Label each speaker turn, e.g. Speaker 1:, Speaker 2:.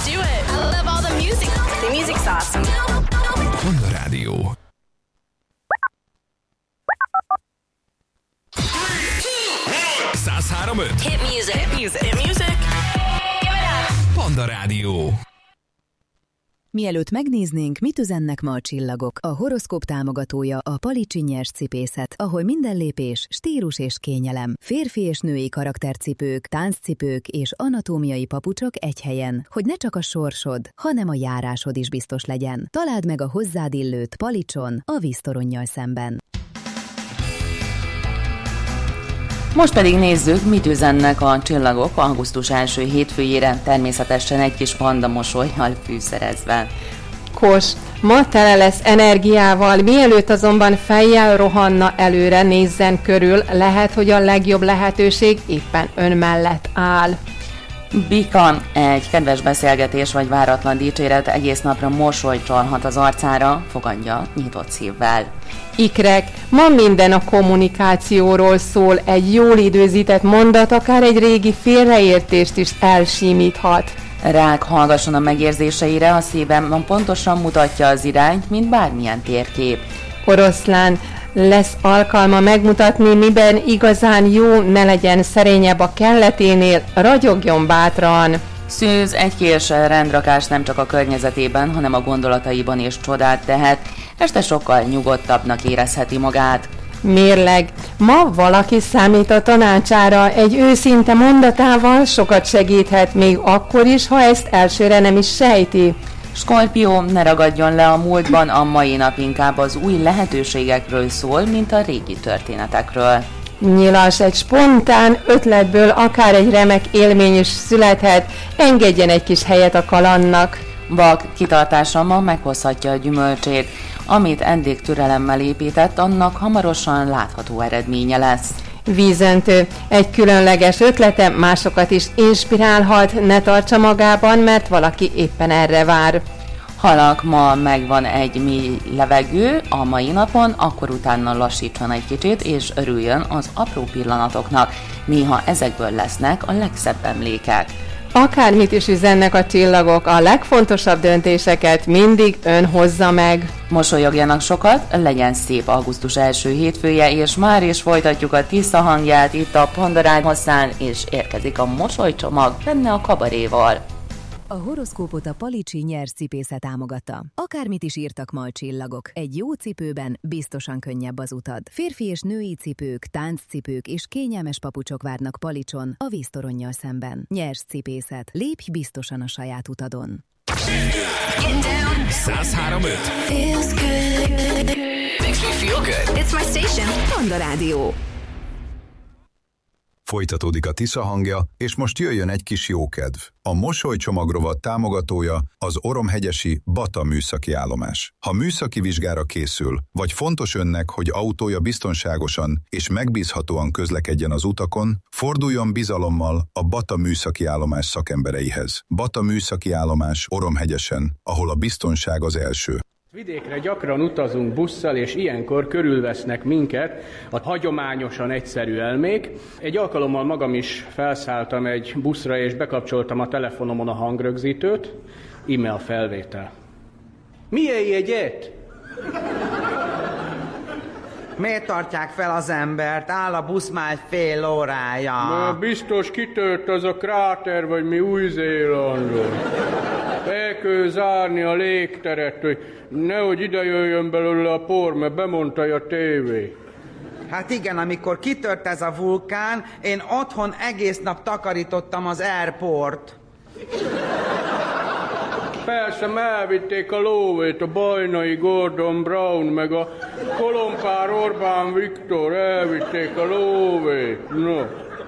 Speaker 1: do it. I love all the music. The music's awesome.
Speaker 2: Panda Rádió.
Speaker 1: Hit music. Hit music. Hit music. Give it up.
Speaker 2: Panda Rádió.
Speaker 3: Mielőtt megnéznénk, mit üzennek ma a csillagok, a horoszkóp támogatója a Palicsi Nyers Cipészet, ahol minden lépés stílus és kényelem. Férfi és női karaktercipők, tánccipők és anatómiai papucsok egy helyen, hogy ne csak a sorsod, hanem a járásod is biztos legyen. Találd meg a hozzád illőt Palicson, a víztoronnyal szemben.
Speaker 4: Most pedig nézzük, mit üzennek a csillagok augusztus első hétfőjére, természetesen egy kis panda mosollyal fűszerezve.
Speaker 5: Kos, ma tele lesz energiával, mielőtt azonban fejjel rohanna előre, nézzen körül, lehet, hogy a legjobb lehetőség éppen ön mellett áll.
Speaker 4: Bika, egy kedves beszélgetés vagy váratlan dicséret egész napra mosolyt csalhat az arcára, fogadja nyitott szívvel.
Speaker 5: Ikrek, ma minden a kommunikációról szól, egy jól időzített mondat akár egy régi félreértést is elsímíthat.
Speaker 4: Rák, hallgasson a megérzéseire, a szívem pontosan mutatja az irányt, mint bármilyen térkép.
Speaker 5: Oroszlán, lesz alkalma megmutatni, miben igazán jó, ne legyen szerényebb a kelleténél, ragyogjon bátran.
Speaker 4: Szűz, egy kés rendrakás nem csak a környezetében, hanem a gondolataiban is csodát tehet, este sokkal nyugodtabbnak érezheti magát.
Speaker 5: Mérleg, ma valaki számít a tanácsára, egy őszinte mondatával sokat segíthet, még akkor is, ha ezt elsőre nem is sejti.
Speaker 4: Skorpió, ne ragadjon le a múltban, a mai nap inkább az új lehetőségekről szól, mint a régi történetekről.
Speaker 5: Nyilas, egy spontán ötletből akár egy remek élmény is születhet, engedjen egy kis helyet a kalandnak.
Speaker 4: Vak, kitartása ma meghozhatja a gyümölcsét, amit eddig türelemmel épített, annak hamarosan látható eredménye lesz.
Speaker 5: Vízöntő, egy különleges ötlete másokat is inspirálhat, ne tartsa magában, mert valaki éppen erre vár.
Speaker 4: Halak, ma megvan egy mély levegő a mai napon, akkor utána lassítson egy kicsit, és örüljön az apró pillanatoknak. Néha ezekből lesznek a legszebb emlékek.
Speaker 5: Akármit is üzennek a csillagok, a legfontosabb döntéseket mindig ön hozza meg.
Speaker 4: Mosolyogjanak sokat, legyen szép augusztus első hétfője, és már is folytatjuk a Tisza hangját itt a Panda Rádió hosszán, és érkezik a mosolycsomag benne a kabaréval.
Speaker 3: A horoszkópot a Palicsi Nyers Cipészet támogatta. Akármit is írtak ma a csillagok, egy jó cipőben biztosan könnyebb az utad. Férfi és női cipők, tánccipők és kényelmes papucsok várnak Palicson, a víztoronnyal szemben. Nyers Cipészet. Lépj biztosan a saját utadon.
Speaker 2: 103.5
Speaker 1: Feels good. Makes me feel good. It's my station.
Speaker 3: Panda Rádió.
Speaker 6: Folytatódik a Tisza hangja, és most jöjjön egy kis jókedv. A mosolycsomagrovat támogatója az Oromhegyesi Bata műszaki állomás. Ha műszaki vizsgára készül, vagy fontos önnek, hogy autója biztonságosan és megbízhatóan közlekedjen az utakon, forduljon bizalommal a Bata műszaki állomás szakembereihez. Bata műszaki állomás Oromhegyesen, ahol a biztonság az első.
Speaker 7: Vidékre gyakran utazunk busszal, és ilyenkor körülvesznek minket a hagyományosan egyszerű elmék. Egy alkalommal magam is felszálltam egy buszra, és bekapcsoltam a telefonomon a hangrögzítőt. Íme a felvétel. Milyen jegyet?
Speaker 8: Miért tartják fel az embert? Áll a busz már fél órája.
Speaker 7: Na, biztos kitört az a kráter, vagy mi Új-Zélandon. El kell zárni a légteret, hogy nehogy ide jöjjön belőle a por, mert bemondta a tévé.
Speaker 8: Hát igen, amikor kitört ez a vulkán, én otthon egész nap takarítottam az airport.
Speaker 7: Persze, elvitték a lóvét, a Bajnai Gordon Brown, meg a Kolompár Orbán Viktor, elvitték a lóvét. No.